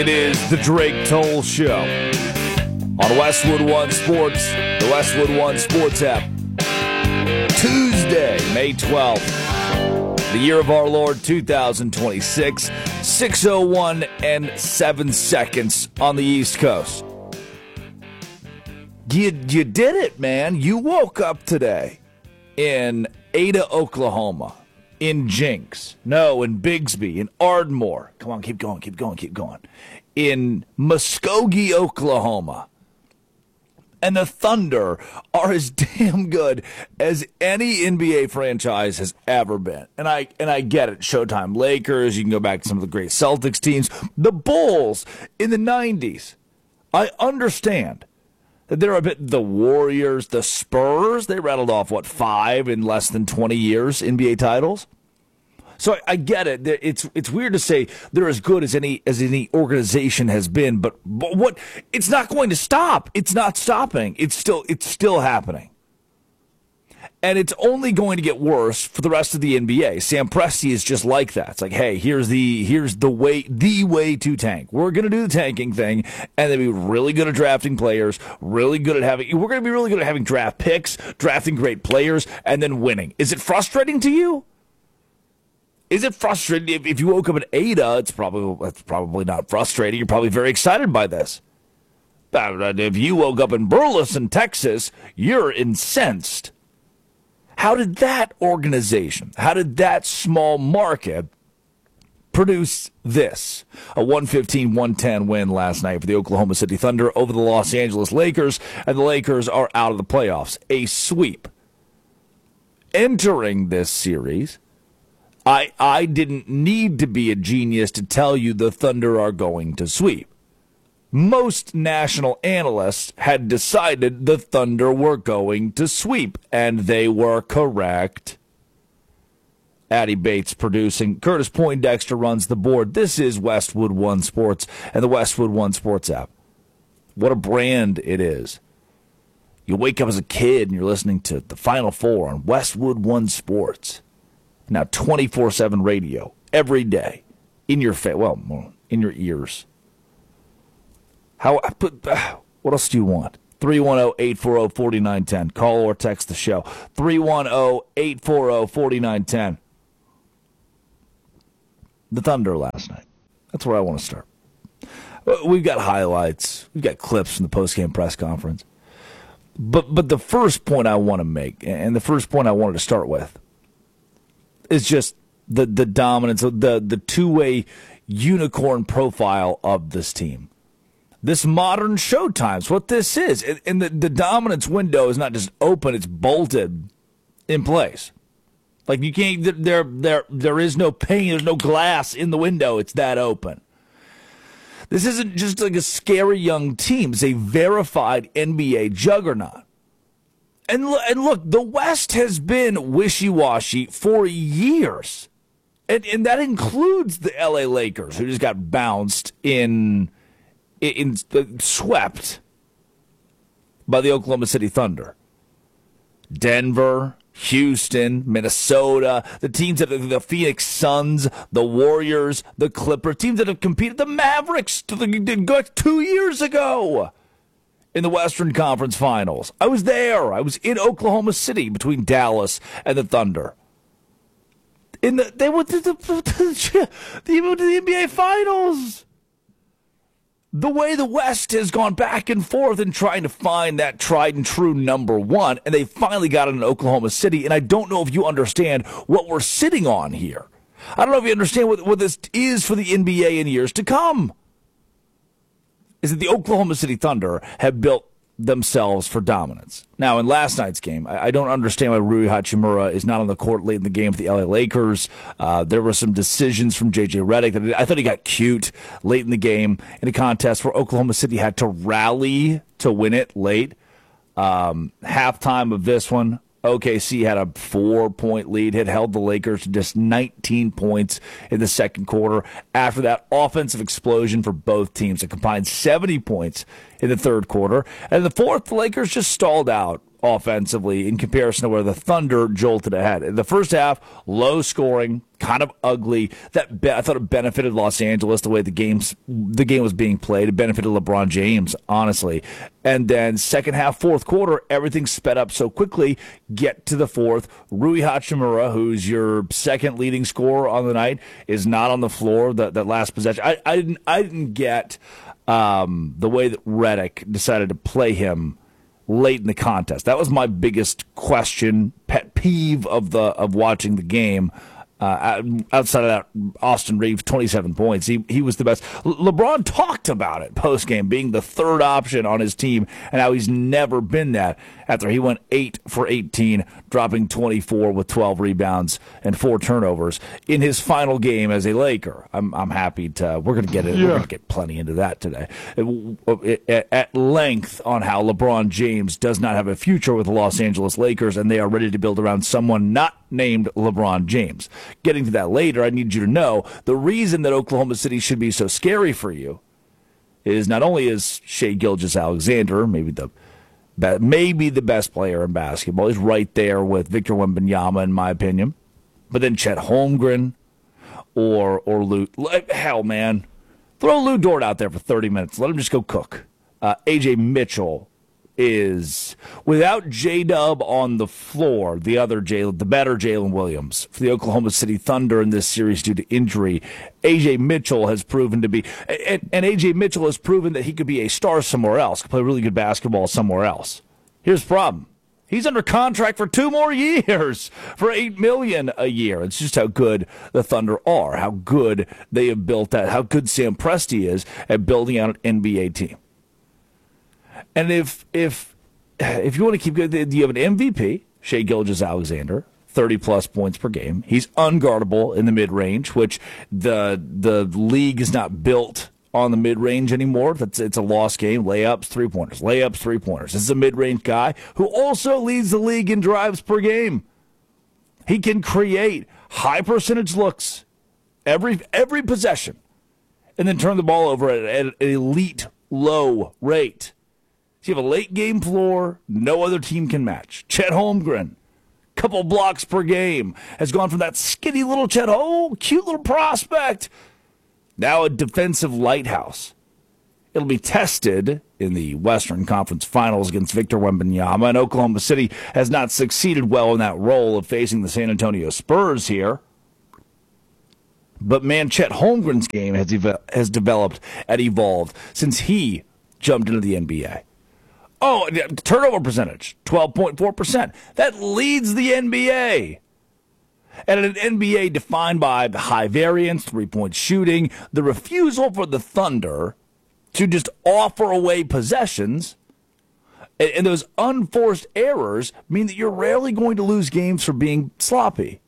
It is the Drake Toll Show on Westwood One Sports, the Westwood One Sports app. Tuesday, May 12th, the year of our Lord 2026, 6:01 and 7 seconds on the East Coast. You did it, man. You woke up today in Ada, Oklahoma, in Jinx, in Bigsby, in Ardmore. Come on, keep going. In Muskogee, Oklahoma. And the Thunder are as damn good as any NBA franchise has ever been. And I get it. Showtime Lakers, you can go back to some of the great Celtics teams. The Bulls in the 90s. I understand that they're a bit the Warriors, the Spurs. They rattled off, 5 in less than 20 years NBA titles? So I get it. It's weird to say they're as good as any organization has been, but what? It's not going to stop. It's not stopping. It's still happening, and it's only going to get worse for the rest of the NBA. Sam Presti is just like that. It's like, hey, here's the way to tank. We're going to do the tanking thing, and then be really good at drafting players. Really good at we're going to be really good at having draft picks, drafting great players, and then winning. Is it frustrating to you? Is it frustrating? If you woke up at Ada, it's probably not frustrating. You're probably very excited by this. But if you woke up in Burleson, Texas, you're incensed. How did that organization, how did that small market produce this? A 115-110 win last night for the Oklahoma City Thunder over the Los Angeles Lakers, and the Lakers are out of the playoffs. A sweep. Entering this series, I didn't need to be a genius to tell you the Thunder are going to sweep. Most national analysts had decided the Thunder were going to sweep, and they were correct. Addy Bates producing. Curtis Poindexter runs the board. This is Westwood One Sports and the Westwood One Sports app. What a brand it is. You wake up as a kid and you're listening to the Final Four on Westwood One Sports. Now 24/7 radio every day in your in your ears. What else do you want? 310-840-4910. Call or text the show. 310-840-4910. The Thunder last night. That's where I want to start. We've got highlights. We've got clips from the postgame press conference. But the first point I want to make, and the first point I wanted to start with, is just the dominance of the two-way unicorn profile of this team. This modern Showtime's what this is. And the dominance window is not just open, it's bolted in place. Like you can't, there is no pane, there's no glass in the window, it's that open. This isn't just like a scary young team, it's a verified NBA juggernaut. And look, the West has been wishy-washy for years. And that includes the LA Lakers, who just got bounced swept by the Oklahoma City Thunder. Denver, Houston, Minnesota, the teams the Phoenix Suns, the Warriors, the Clippers, teams that have competed, the Mavericks 2 years ago in the Western Conference Finals. I was there. I was in Oklahoma City between Dallas and the Thunder. They went to the NBA Finals. The way the West has gone back and forth in trying to find that tried and true number one, and they finally got it in Oklahoma City, and I don't know if you understand what we're sitting on here. I don't know if you understand what this is for the NBA in years to come. Is that the Oklahoma City Thunder have built themselves for dominance. Now, in last night's game, I don't understand why Rui Hachimura is not on the court late in the game for the LA Lakers. There were some decisions from J.J. Redick that I thought he got cute late in the game in a contest where Oklahoma City had to rally to win it late. Halftime of this one, OKC had a 4-point lead, had held the Lakers to just 19 points in the second quarter. After that offensive explosion for both teams, a combined 70 points in the third quarter. And in the fourth, the Lakers just stalled out offensively in comparison to where the Thunder jolted ahead. In the first half, low scoring, kind of ugly. I thought it benefited Los Angeles the way the game was being played. It benefited LeBron James, honestly. And then second half, fourth quarter, everything sped up so quickly. Get to the fourth. Rui Hachimura, who's your second leading scorer on the night, is not on the floor. That last possession, I didn't get the way that Redick decided to play him late in the contest. That was my biggest question, pet peeve of watching the game. Outside of that, Austin Reeves, 27 points. He was the best. LeBron talked about it post-game, being the third option on his team, and how he's never been that after he went 8 for 18, dropping 24 with 12 rebounds and 4 turnovers in his final game as a Laker. I'm happy to. We're going to get it. Yeah. We're going to get plenty into that today at length on how LeBron James does not have a future with the Los Angeles Lakers, and they are ready to build around someone not named LeBron James. Getting to that later, I need you to know the reason that Oklahoma City should be so scary for you is not only is Shai Gilgeous-Alexander maybe the best player in basketball. He's right there with Victor Wembanyama, in my opinion. But then Chet Holmgren or Lou. Hell, man. Throw Lou Dort out there for 30 minutes. Let him just go cook. A.J. Mitchell is, without J-Dub on the floor, the better Jalen Williams for the Oklahoma City Thunder in this series due to injury. A.J. Mitchell has proven to be, and A.J. Mitchell has proven that he could be a star somewhere else, could play really good basketball somewhere else. Here's the problem. He's under contract for 2 more years for $8 million a year. It's just how good the Thunder are, how good they have built that, how good Sam Presti is at building out an NBA team. And if you want to keep good, you have an MVP, Shai Gilgeous-Alexander, 30-plus points per game. He's unguardable in the mid-range, which the league is not built on the mid-range anymore. It's a lost game. Layups, three-pointers. Layups, three-pointers. This is a mid-range guy who also leads the league in drives per game. He can create high-percentage looks every possession and then turn the ball over at an elite low rate. So you have a late-game floor no other team can match. Chet Holmgren, couple blocks per game, has gone from that skinny little Chet, cute little prospect, now a defensive lighthouse. It'll be tested in the Western Conference Finals against Victor Wembanyama, and Oklahoma City has not succeeded well in that role of facing the San Antonio Spurs here. But, man, Chet Holmgren's game has developed and evolved since he jumped into the NBA. Oh, turnover percentage, 12.4%. That leads the NBA. And an NBA defined by high variance, three-point shooting, the refusal for the Thunder to just offer away possessions, and those unforced errors mean that you're rarely going to lose games for being sloppy.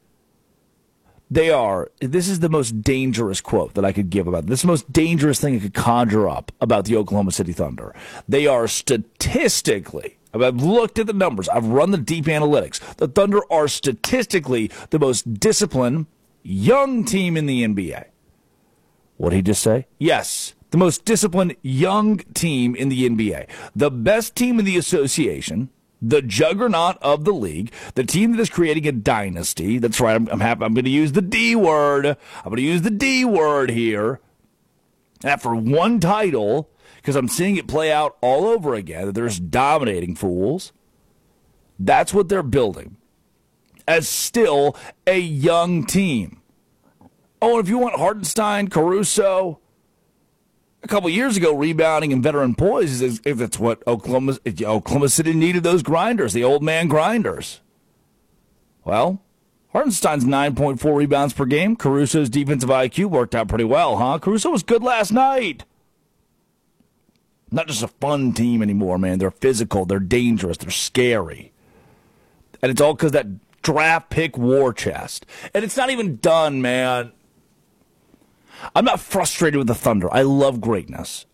This is the most dangerous quote that I could give about this. This is the most dangerous thing I could conjure up about the Oklahoma City Thunder. They are statistically, I've looked at the numbers, I've run the deep analytics. The Thunder are statistically the most disciplined young team in the NBA. What did he just say? Yes, the most disciplined young team in the NBA. The best team in the association. The juggernaut of the league, the team that is creating a dynasty. That's right, I'm happy. I'm going to use the D word. I'm going to use the D word here. After one title, because I'm seeing it play out all over again, that there's dominating fools. That's what they're building. As still a young team. Oh, and if you want Hartenstein, Caruso, a couple years ago, rebounding and veteran poise, if that's what Oklahoma City needed, those grinders, the old man grinders. Well, Hartenstein's 9.4 rebounds per game. Caruso's defensive IQ worked out pretty well, huh? Caruso was good last night. Not just a fun team anymore, man. They're physical, they're dangerous, they're scary. And it's all because that draft pick war chest. And it's not even done, man. I'm not frustrated with the Thunder. I love greatness.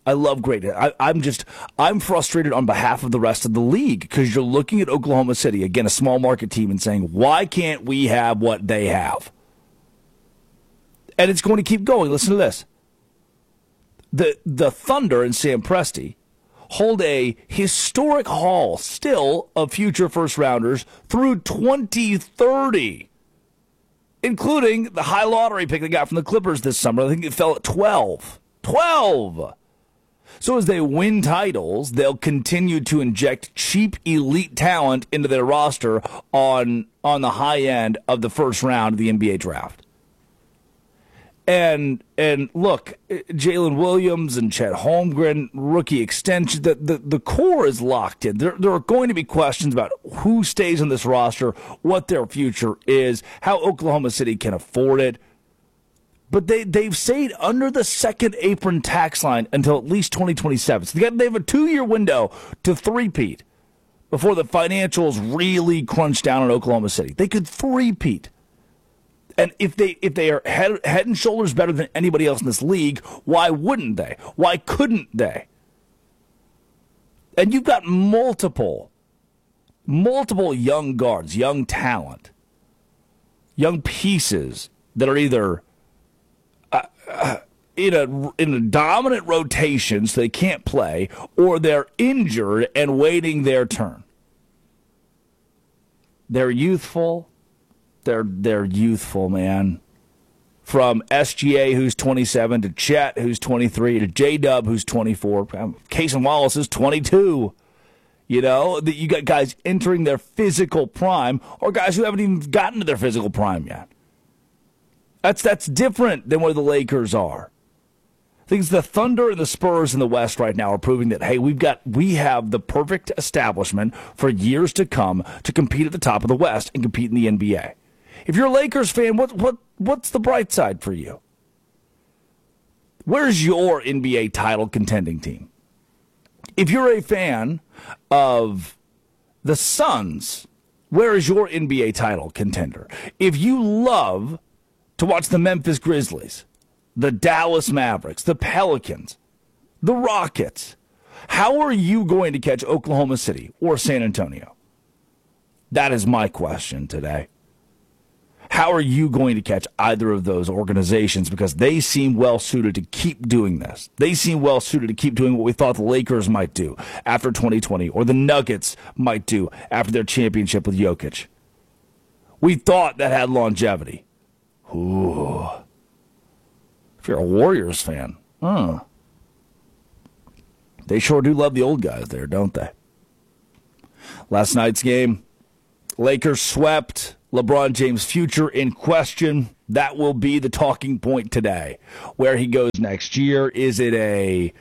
I'm frustrated on behalf of the rest of the league because you're looking at Oklahoma City, again, a small market team, and saying, why can't we have what they have? And it's going to keep going. Listen to this. The Thunder and Sam Presti hold a historic haul still of future first-rounders through 2030. including the high lottery pick they got from the Clippers this summer. I think it fell at 12. 12! So as they win titles, they'll continue to inject cheap elite talent into their roster on the high end of the first round of the NBA draft. And look, Jalen Williams and Chet Holmgren, rookie extension, the core is locked in. There are going to be questions about who stays on this roster, what their future is, how Oklahoma City can afford it. But they've stayed under the second apron tax line until at least 2027. So they have a 2-year window to three-peat before the financials really crunch down on Oklahoma City. They could three-peat. And if they are head and shoulders better than anybody else in this league, why wouldn't they? Why couldn't they? And you've got multiple young guards, young talent, young pieces that are either in a dominant rotation so they can't play, or they're injured and waiting their turn. They're youthful. They're youthful, man. From SGA, who's 27, to Chet, who's 23, to J-Dub, who's 24. Cason Wallace is 22. You know, you got guys entering their physical prime, or guys who haven't even gotten to their physical prime yet. That's different than where the Lakers are. Things the Thunder and the Spurs in the West right now are proving that, hey, we have the perfect establishment for years to come to compete at the top of the West and compete in the NBA. If you're a Lakers fan, what's the bright side for you? Where's your NBA title contending team? If you're a fan of the Suns, where is your NBA title contender? If you love to watch the Memphis Grizzlies, the Dallas Mavericks, the Pelicans, the Rockets, how are you going to catch Oklahoma City or San Antonio? That is my question today. How are you going to catch either of those organizations? Because they seem well-suited to keep doing this. They seem well-suited to keep doing what we thought the Lakers might do after 2020, or the Nuggets might do after their championship with Jokic. We thought that had longevity. Ooh. If you're a Warriors fan, they sure do love the old guys there, don't they? Last night's game, Lakers swept. LeBron James' future in question. That will be the talking point today. Where he goes next year. Is it a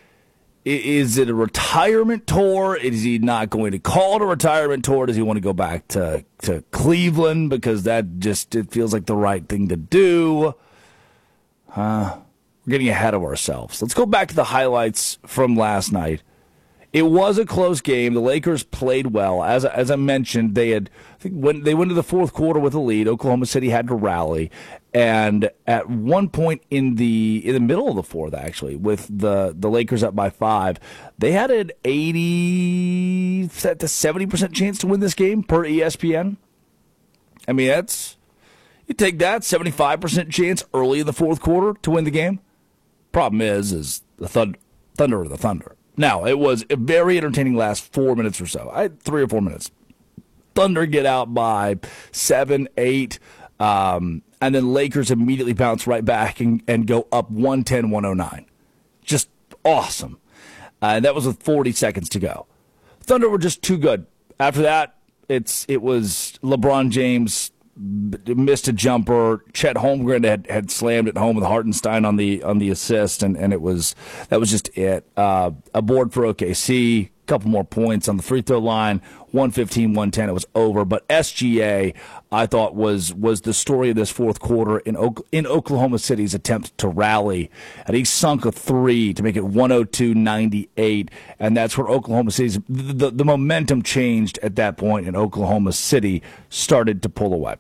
retirement tour? Is he not going to call it a retirement tour? Does he want to go back to Cleveland? Because it feels like the right thing to do. We're getting ahead of ourselves. Let's go back to the highlights from last night. It was a close game. The Lakers played well. As I mentioned, when they went to the fourth quarter with a lead, Oklahoma City had to rally. And at one point in the middle of the fourth, actually, with the Lakers up by 5, they had an 80 to 70% chance to win this game per ESPN. I mean, you take that 75% chance early in the fourth quarter to win the game. Problem is the Thunder are the Thunder. Now, it was a very entertaining last 4 minutes or so. 3 or 4 minutes. Thunder get out by 7, 8, and then Lakers immediately bounce right back and go up 110-109. Just awesome. And that was with 40 seconds to go. Thunder were just too good. After that, it was LeBron James missed a jumper. Chet Holmgren had slammed it home with Hartenstein on the assist, and that was just it. A board for OKC, a couple more points on the free throw line, 115-110. It was over. But SGA, I thought, was the story of this fourth quarter in Oklahoma City's attempt to rally, and he sunk a 3 to make it 102-98, and that's where Oklahoma City's the momentum changed at that point, and Oklahoma City started to pull away.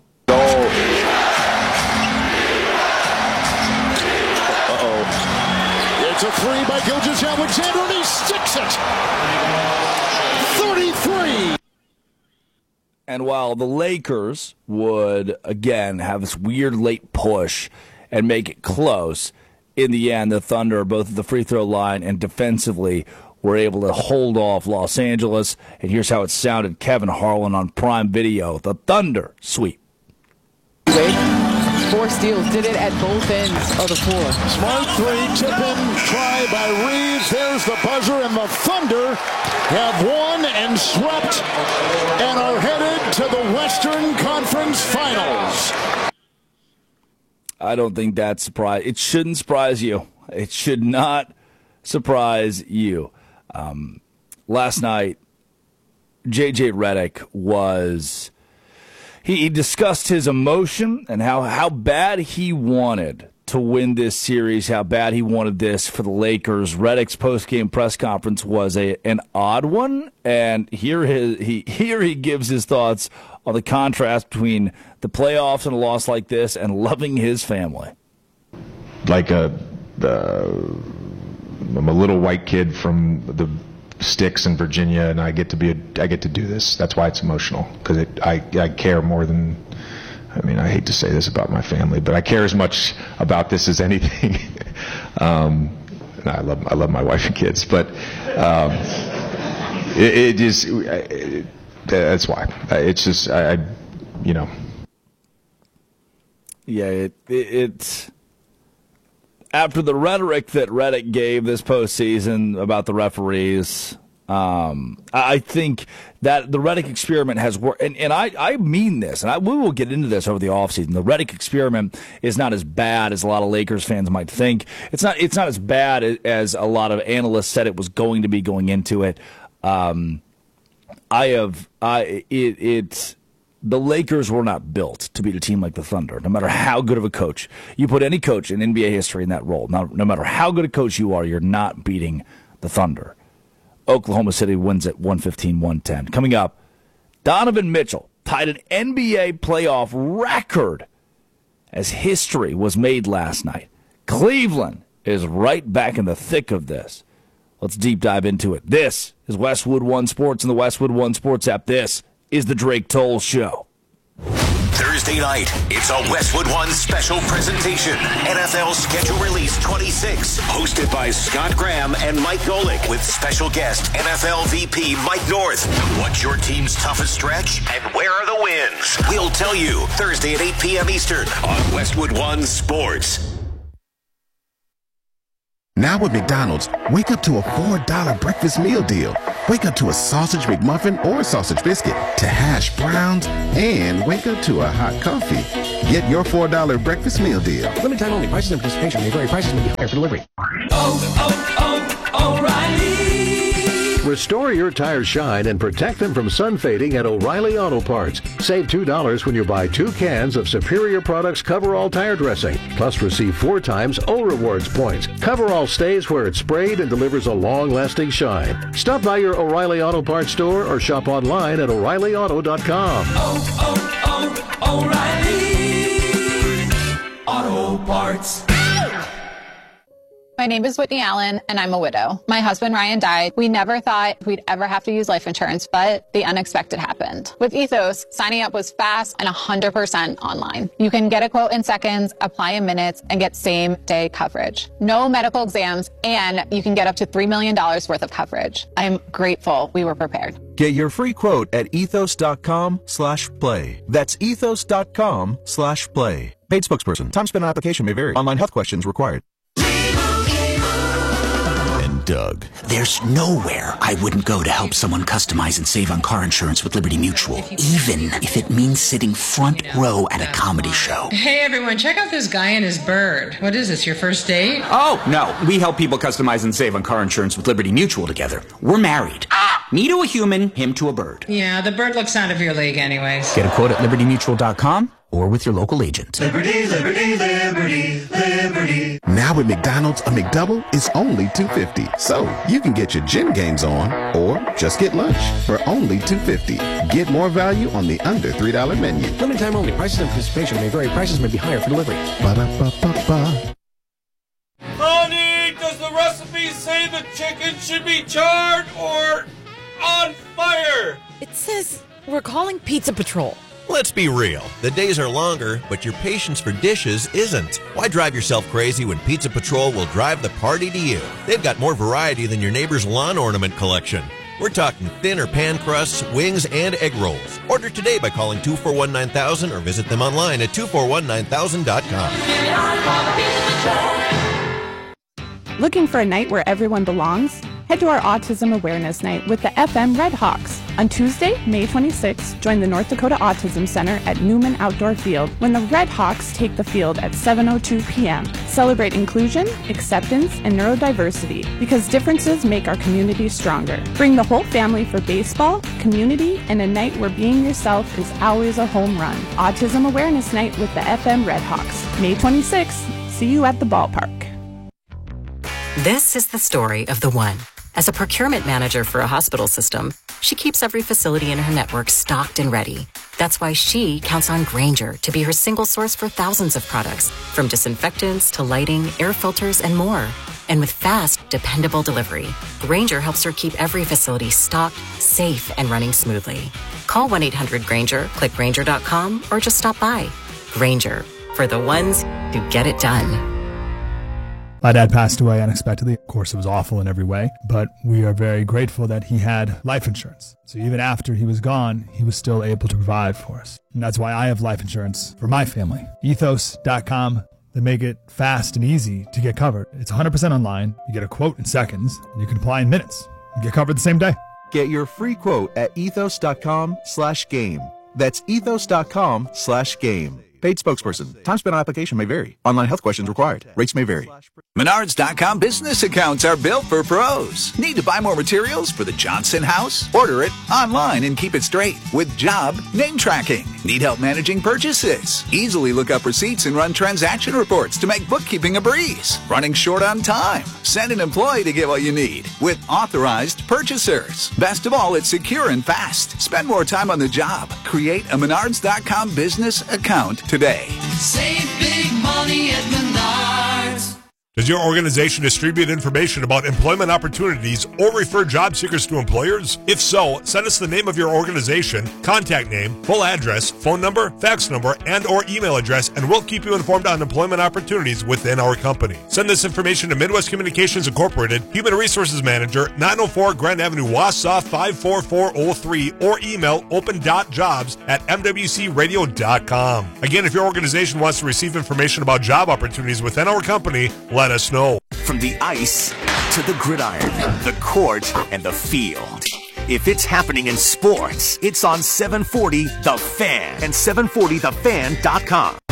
It's a 3 by Gilgeous-Alexander, and he sticks it. 33. And while the Lakers would, again, have this weird late push and make it close, in the end, the Thunder, both at the free throw line and defensively, were able to hold off Los Angeles. And here's how it sounded. Kevin Harlan on Prime Video. The Thunder sweep. Wade. 4 steals, did it at both ends of the floor. Smart three, tip-in try by Reeves. There's the buzzer, and the Thunder have won and swept and are headed to the Western Conference Finals. I don't think that's surprising. It shouldn't surprise you. It should not surprise you. Last night, J.J. Redick was... He discussed his emotion and how bad he wanted to win this series, how bad he wanted this for the Lakers. Redick's post-game press conference was an odd one, and here he gives his thoughts on the contrast between the playoffs and a loss like this and loving his family. Like I'm a little white kid from the sticks in Virginia, and I get to do this. That's why it's emotional, because I care more than, I hate to say this about my family, but I care as much about this as anything. I love my wife and kids, but that's why. It's just Yeah, it's after the rhetoric that Redick gave this postseason about the referees. I think that the Redick experiment has worked, and I mean this, and we will get into this over the offseason. The Redick experiment is not as bad as a lot of Lakers fans might think. It's not as bad as a lot of analysts said it was going to be going into it. The Lakers were not built to beat a team like the Thunder, no matter how good of a coach. You put any coach in NBA history in that role. No matter how good a coach you are, you're not beating the Thunder. Oklahoma City wins at 115-110. Coming up, Donovan Mitchell tied an NBA playoff record as history was made last night. Cleveland is right back in the thick of this. Let's deep dive into it. This is Westwood One Sports and the Westwood One Sports app. This is the Drake Toll Show. Thursday night, it's a Westwood One special presentation. NFL Schedule Release 26, hosted by Scott Graham and Mike Golick, with special guest NFL VP Mike North. What's your team's toughest stretch, and where are the wins? We'll tell you Thursday at 8 p.m. Eastern on Westwood One Sports. Now at McDonald's, wake up to a $4 breakfast meal deal. Wake up to a sausage McMuffin or sausage biscuit, to hash browns, and wake up to a hot coffee. Get your $4 breakfast meal deal. Limited time only. Prices and participation may vary. Prices may be higher for delivery. O'Reilly. Restore your tires' shine and protect them from sun fading at O'Reilly Auto Parts. Save $2 when you buy 2 cans of Superior Products Coverall tire dressing. Plus receive 4 times O Rewards points. Coverall stays where it's sprayed and delivers a long-lasting shine. Stop by your O'Reilly Auto Parts store or shop online at O'ReillyAuto.com. O'Reilly Auto Parts. My name is Whitney Allen, and I'm a widow. My husband, Ryan, died. We never thought we'd ever have to use life insurance, but the unexpected happened. With Ethos, signing up was fast and 100% online. You can get a quote in seconds, apply in minutes, and get same-day coverage. No medical exams, and you can get up to $3 million worth of coverage. I'm grateful we were prepared. Get your free quote at ethos.com/play. That's ethos.com/play. Paid spokesperson. Time spent on application may vary. Online health questions required. Doug. There's nowhere I wouldn't go to help someone customize and save on car insurance with Liberty Mutual, even if it means sitting front row at a comedy show. Hey everyone, check out this guy and his bird. What is this, your first date? Oh, no. We help people customize and save on car insurance with Liberty Mutual together. We're married. Me to a human, him to a bird. Yeah, the bird looks out of your league anyways. Get a quote at libertymutual.com or with your local agent. Liberty, liberty, liberty, liberty. Now at McDonald's, a McDouble is only $2.50. So you can get your gym games on or just get lunch for only $2.50. Get more value on the under $3 menu. Limited time only. Prices and participation may vary. Prices may be higher for delivery. Ba-da-ba-ba-ba. Honey, does the recipe say the chicken should be charred or on fire? It says we're calling Pizza Patrol. Let's be real. The days are longer, but your patience for dishes isn't. Why drive yourself crazy when Pizza Patrol will drive the party to you? They've got more variety than your neighbor's lawn ornament collection. We're talking thin or pan crusts, wings, and egg rolls. Order today by calling 241-9000 or visit them online at 241-9000.com. Looking for a night where everyone belongs? Head to our Autism Awareness Night with the FM Red Hawks. On Tuesday, May 26th, join the North Dakota Autism Center at Newman Outdoor Field when the Red Hawks take the field at 7:02 p.m. Celebrate inclusion, acceptance, and neurodiversity because differences make our community stronger. Bring the whole family for baseball, community, and a night where being yourself is always a home run. Autism Awareness Night with the FM Red Hawks. May 26th. See you at the ballpark. This is the story of the one. As a procurement manager for a hospital system, she keeps every facility in her network stocked and ready. That's why she counts on Grainger to be her single source for thousands of products, from disinfectants to lighting, air filters, and more. And with fast, dependable delivery, Grainger helps her keep every facility stocked, safe, and running smoothly. Call 1-800-GRAINGER, click Grainger.com, or just stop by. Grainger, for the ones who get it done. My dad passed away unexpectedly. Of course, it was awful in every way, but we are very grateful that he had life insurance. So even after he was gone, he was still able to provide for us. And that's why I have life insurance for my family. Ethos.com. They make it fast and easy to get covered. It's 100% online. You get a quote in seconds, and you can apply in minutes. You get covered the same day. Get your free quote at ethos.com/game. That's ethos.com/game. Paid spokesperson. Time spent on application may vary. Online health questions required. Rates may vary. Menards.com business accounts are built for pros. Need to buy more materials for the Johnson house? Order it online and keep it straight with job name tracking. Need help managing purchases? Easily look up receipts and run transaction reports to make bookkeeping a breeze. Running short on time? Send an employee to get what you need with authorized purchasers. Best of all, it's secure and fast. Spend more time on the job. Create a Menards.com business account today. Save big money at Menards. Does your organization distribute information about employment opportunities or refer job seekers to employers? If so, send us the name of your organization, contact name, full address, phone number, fax number, and or email address, and we'll keep you informed on employment opportunities within our company. Send this information to Midwest Communications Incorporated, Human Resources Manager, 904 Grand Avenue, Wausau 54403, or email open.jobs@mwcradio.com. Again, if your organization wants to receive information about job opportunities within our company, let us know. From the ice to the gridiron, the court, and the field. If it's happening in sports, it's on 740 The Fan and 740thefan.com.